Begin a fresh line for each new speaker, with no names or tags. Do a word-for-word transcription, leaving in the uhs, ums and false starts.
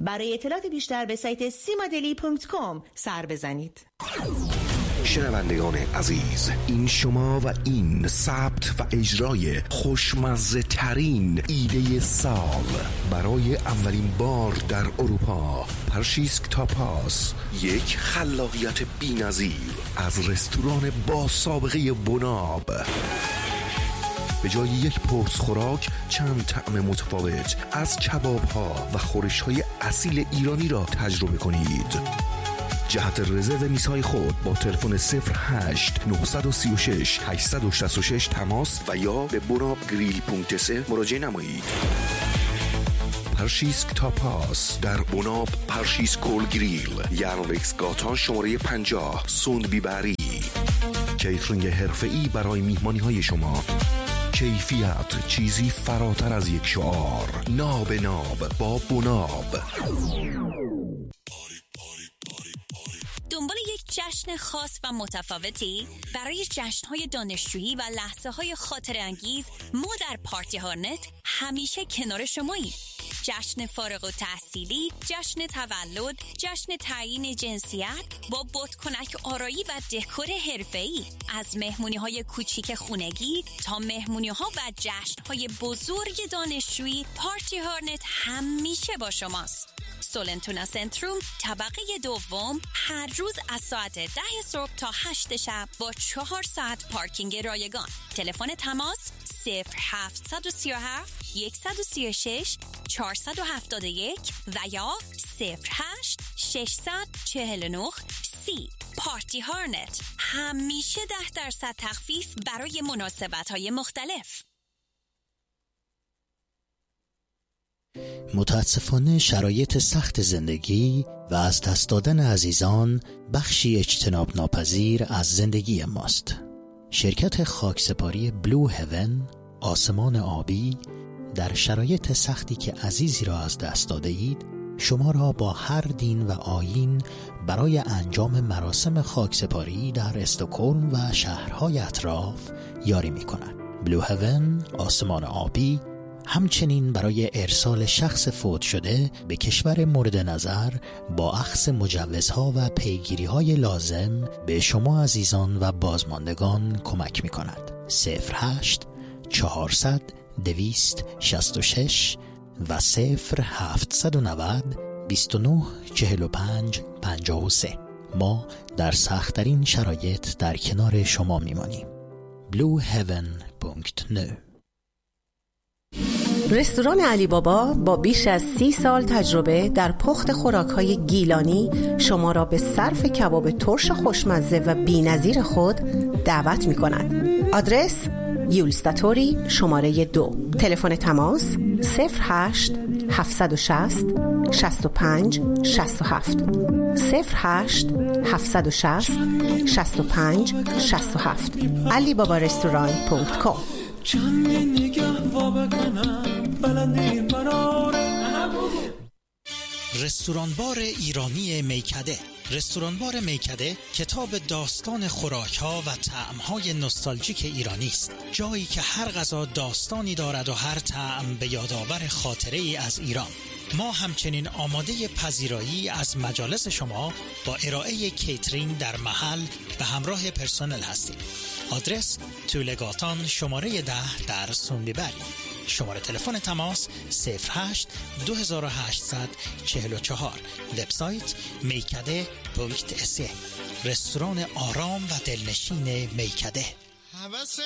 برای اطلاعات بیشتر به سایت سیمادلی دات کام سر بزنید.
شنوندگان عزیز، این شما و این ثبت و اجرای خوشمزه ترین ایده سال برای اولین بار در اروپا، پرشیسک تاپاس، یک خلاقیت بی‌نظیر از رستوران با سابقه بناب. به جای یک پرس خوراک، چند طعم متفاوت از کباب ها و خورش های اصیل ایرانی را تجربه کنید. جهت رزرو میزهای خود با تلفن صفر هشت نه سه شش هشت شش شش تماس و یا به بناب گریل پونکت سه مراجعه نمایید. پرشیسک تاپاس در بناب، پرشیسکول گریل، یارنوکس گاتا شماره پنجاه، سوندبی بری. کیترینگ حرفه‌ای برای میهمانی های شما. کیفیت چیزی فراتر از یک شعار. ناب ناب با بناب.
دنبال یک جشن خاص و متفاوتی؟ برای جشن‌های دانشجویی و لحظه‌های خاطره‌انگیز ما در پارتی هارنت همیشه کنار شماییم. جشن فارغ التحصیلی، جشن تولد، جشن تعیین جنسیت با بادکنک آرایی و دکور حرفه‌ای، از مهمونی‌های کوچیک خونگی تا مهمونی‌ها و جشن‌های بزرگ دانشجویی، پارتی هارنت همیشه با شماست. سولنتونا سنتروم طبقه دوم، هر روز از ساعت ده صبح تا هشت شب با چهار ساعت پارکینگ رایگان. تلفن تماس صفر هفت سه هفت یک سه شش چهار هفت یک و یا صفر هشت شش چهار نه سی. پارتی هارنت، همیشه ده درصد تخفیف برای مناسبت‌های مختلف.
متاسفانه شرایط سخت زندگی و از دست دادن عزیزان بخشی اجتناب ناپذیر از زندگی ماست. شرکت خاکسپاری بلو هیون، آسمان آبی، در شرایط سختی که عزیزی را از دست داده اید، شما را با هر دین و آیین برای انجام مراسم خاکسپاری در استکهلم و شهرهای اطراف یاری می کند. بلو هیون، آسمان آبی، همچنین برای ارسال شخص فوت شده به کشور مورد نظر با اخذ مجوزها و پیگیری‌های لازم به شما عزیزان و بازماندگان کمک می‌کند. صفر هشت چهارصد دویست شصت و شش و صفر هفتصد و نود بیست و نه چهل و پنج پنجاه و سه. ما در سخت‌ترین شرایط در کنار شما می‌مانیم. بلو هیون دات نت.
رستوران علی بابا با بیش از سی سال تجربه در پخت خوراک‌های گیلانی شما را به صرف کباب ترش خوشمزه و بی‌نظیر خود دعوت می‌کند. آدرس یولستاتوری شماره دو. تلفن تماس صفر هشت هفت شش صفر شش پنج شش هفت صفر هشت هفت شش صفر شش پنج شش هفت. علی بابا رستوران دات کام.
رستوران بار ایرانی میکده. رستوران بار میکده کتاب داستان خوراک‌ها و طعم‌های نوستالژیک ایرانی است. جایی که هر غذا داستانی دارد و هر طعم به یادآور خاطره‌ای از ایران. ما همچنین آماده پذیرایی از مجالس شما با ارائه کیترینگ در محل به همراه پرسنل هستیم. آدرس طولگاتان شماره ده در سوندبیبری. شماره تلفن تماس صفر هشت دو هشت چهار چهار. وبسایت میکده دات اس ای. رستوران آرام و دلنشین میکده.